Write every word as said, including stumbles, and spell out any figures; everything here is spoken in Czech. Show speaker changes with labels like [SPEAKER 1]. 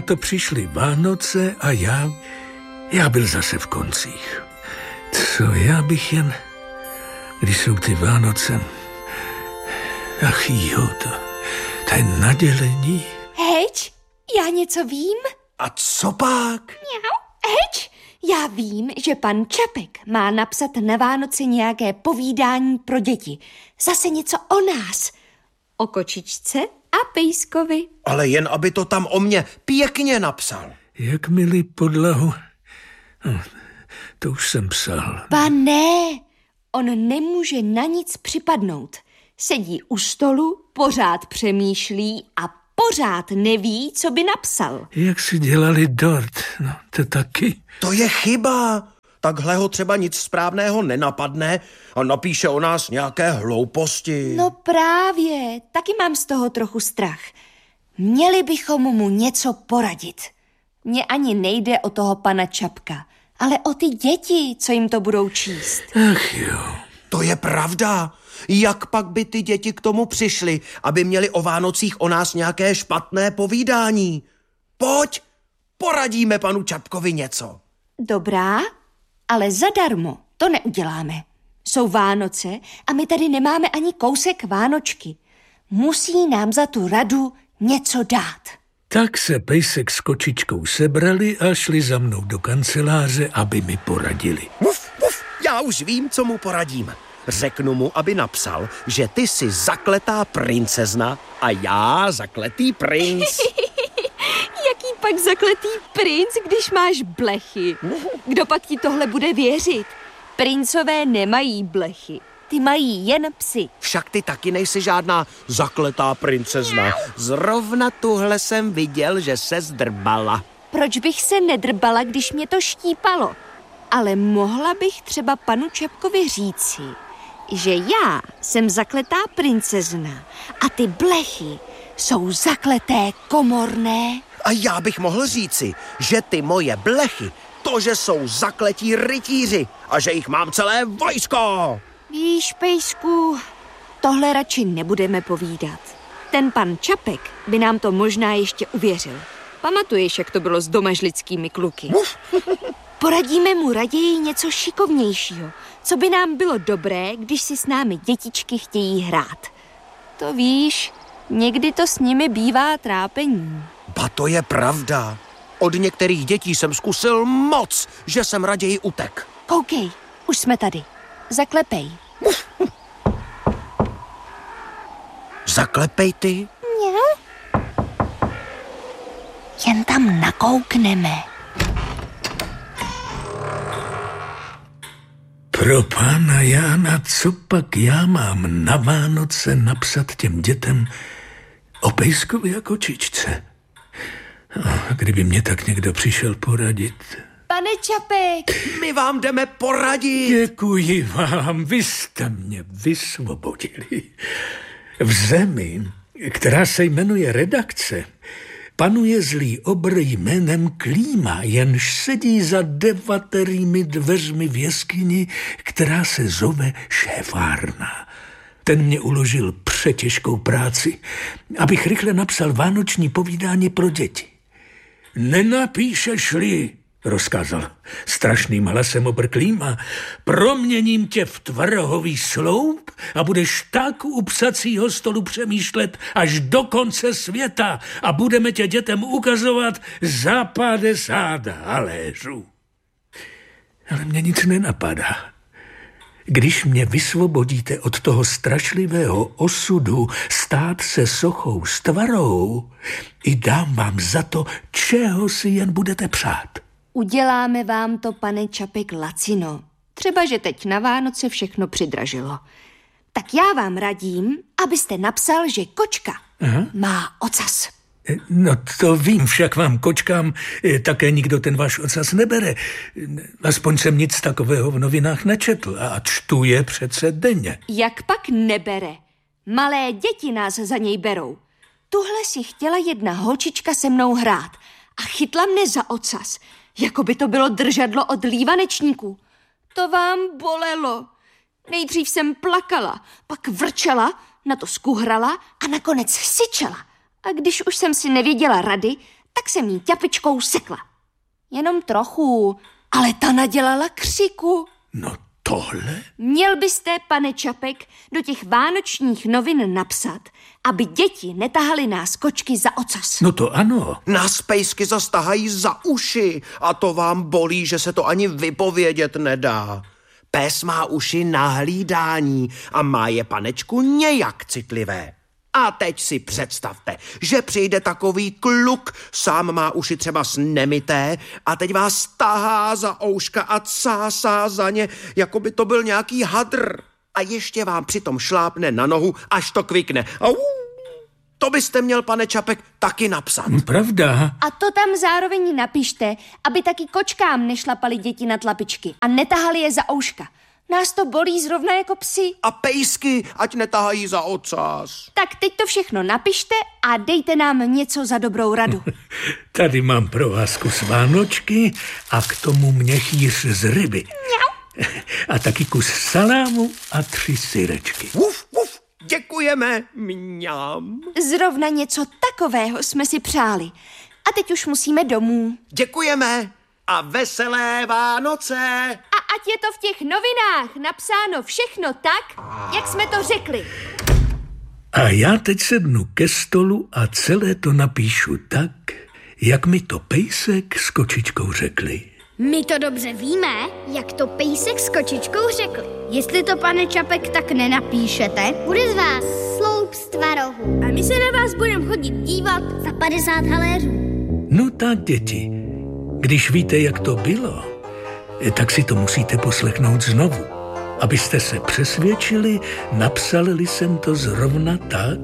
[SPEAKER 1] to přišly Vánoce a já, já byl zase v koncích. Co já bych jen, když jsou ty Vánoce, ach jo, to, to je nadělení.
[SPEAKER 2] Heč, já něco vím?
[SPEAKER 3] A co pak?
[SPEAKER 2] Heč, já vím, že pan Čapek má napsat na Vánoce nějaké povídání pro děti. Zase něco o nás. O kočičce a pejskovi.
[SPEAKER 3] Ale jen aby to tam o mě pěkně napsal.
[SPEAKER 1] Jak milý podlahu. No, to už jsem psal.
[SPEAKER 2] Pane, on nemůže na nic připadnout. Sedí u stolu, pořád přemýšlí a pořád neví, co by napsal.
[SPEAKER 1] Jak si dělali dort, no to taky.
[SPEAKER 3] To je chyba. Takhle ho třeba nic správného nenapadne a napíše o nás nějaké hlouposti.
[SPEAKER 2] No právě, taky mám z toho trochu strach. Měli bychom mu něco poradit. Mně ani nejde o toho pana Čapka, ale o ty děti, co jim to budou číst.
[SPEAKER 1] Ach jo.
[SPEAKER 3] To je pravda. Jak pak by ty děti k tomu přišly, aby měli o Vánocích o nás nějaké špatné povídání? Pojď, poradíme panu Čapkovi něco.
[SPEAKER 2] Dobrá, ale zadarmo to neuděláme. Jsou Vánoce a my tady nemáme ani kousek vánočky. Musí nám za tu radu něco dát.
[SPEAKER 1] Tak se pejsek s kočičkou sebrali a šli za mnou do kanceláře, aby mi poradili.
[SPEAKER 3] Uf, uf, já už vím, co mu poradím. Řeknu mu, aby napsal, že ty jsi zakletá princezna a já zakletý princ.
[SPEAKER 2] Jaký pak zakletý princ, když máš blechy? Kdo pak ti tohle bude věřit? Princové nemají blechy, ty mají jen psy.
[SPEAKER 3] Však ty taky nejsi žádná zakletá princezna. Zrovna tuhle jsem viděl, že se zdrbala.
[SPEAKER 2] Proč bych se nedrbala, když mě to štípalo? Ale mohla bych třeba panu Čapkovi říci, že já jsem zakletá princezna a ty blechy jsou zakleté komorné.
[SPEAKER 3] A já bych mohl říci, že ty moje blechy, to, že jsou zakletí rytíři a že jich mám celé vojsko.
[SPEAKER 2] Víš, pejsku, tohle radši nebudeme povídat. Ten pan Čapek by nám to možná ještě uvěřil. Pamatuješ, jak to bylo s domažlickými kluky? Poradíme mu raději něco šikovnějšího, co by nám bylo dobré, když si s námi dětičky chtějí hrát. To víš, někdy to s nimi bývá trápení.
[SPEAKER 3] Ba to je pravda. Od některých dětí jsem zkusil moc, že jsem raději utek.
[SPEAKER 2] Koukej, už jsme tady. Zaklepej.
[SPEAKER 3] Zaklepej ty.
[SPEAKER 2] Jen tam nakoukneme.
[SPEAKER 1] Pro pána Jána, co pak já mám na Vánoce napsat těm dětem o pejskovi a kočičce? A kdyby mě tak někdo přišel poradit.
[SPEAKER 2] Pane Čapek!
[SPEAKER 3] My vám jdeme poradit.
[SPEAKER 1] Děkuji vám, vy jste mě vysvobodili. V zemi, která se jmenuje redakce, panuje zlý obr jménem Klíma, jenž sedí za devaterými dveřmi v jeskyni, která se zove šéfárna. Ten mě uložil přetěžkou práci, abych rychle napsal vánoční povídání pro děti. Nenapíšeš-li, rozkázal strašným hlasem obr Klíma, proměním tě v tvrhový sloup a budeš tak u psacího stolu přemýšlet až do konce světa a budeme tě dětem ukazovat za padesát haléřů. Ale mě nic nenapadá. Když mě vysvobodíte od toho strašlivého osudu stát se sochou s tvarou, i dám vám za to, čeho si jen budete přát.
[SPEAKER 2] Uděláme vám to, pane Čapek, lacino. Třeba, že teď na Vánoce všechno přidražilo. Tak já vám radím, abyste napsal, že kočka Aha. má ocas.
[SPEAKER 1] No to vím, však vám kočkám také nikdo ten váš ocas nebere. Aspoň jsem nic takového v novinách nečetl a čtu je přece denně.
[SPEAKER 2] Jak pak nebere? Malé děti nás za něj berou. Tuhle si chtěla jedna holčička se mnou hrát a chytla mne za ocas, jako by to bylo držadlo od lívanečníků. To vám bolelo. Nejdřív jsem plakala, pak vrčela, na to skuhrala a nakonec syčela. A když už jsem si nevěděla rady, tak jsem jí ťapičkou sekla. Jenom trochu, ale ta nadělala křiku.
[SPEAKER 1] No tohle?
[SPEAKER 2] Měl byste, pane Čapek, do těch vánočních novin napsat, aby děti netahaly nás kočky za ocas.
[SPEAKER 1] No to ano.
[SPEAKER 3] Nás pejsky zastahají za uši a to vám bolí, že se to ani vypovědět nedá. Pes má uši na hlídání a má je, panečku, nějak citlivé. A teď si představte, že přijde takový kluk, sám má uši třeba nemité a teď vás tahá za ouška a cásá za ně, jako by to byl nějaký hadr. A ještě vám přitom šlápne na nohu, až to kvikne. Au! To byste měl, pane Čapek, taky napsat.
[SPEAKER 1] Pravda.
[SPEAKER 2] A to tam zároveň napište, aby taky kočkám nešlapaly děti na tlapičky a netahali je za ouška. Nás to bolí zrovna jako psi.
[SPEAKER 3] A pejsky, ať netahají za ocas.
[SPEAKER 2] Tak teď to všechno napište a dejte nám něco za dobrou radu.
[SPEAKER 1] Tady mám pro vás kus vánočky a k tomu měchýř z ryby.
[SPEAKER 2] Mňau.
[SPEAKER 1] A taky kus salámu a tři syrečky.
[SPEAKER 3] Uf, uf, děkujeme, mňam.
[SPEAKER 2] Zrovna něco takového jsme si přáli. A teď už musíme domů.
[SPEAKER 3] Děkujeme a veselé Vánoce.
[SPEAKER 2] A ať je to v těch novinách napsáno všechno tak, jak jsme to řekli.
[SPEAKER 1] A já teď sednu ke stolu a celé to napíšu tak, jak mi to pejsek s kočičkou řekli.
[SPEAKER 4] My to dobře víme, jak to pejsek s kočičkou řekli. Jestli to, pane Čapek, tak nenapíšete, bude z vás sloup z tvarohu. A my se na vás budeme chodit dívat za padesát haléřů.
[SPEAKER 1] No tak, děti, když víte, jak to bylo, tak si to musíte poslechnout znovu. Abyste se přesvědčili, napsal-li jsem to zrovna tak,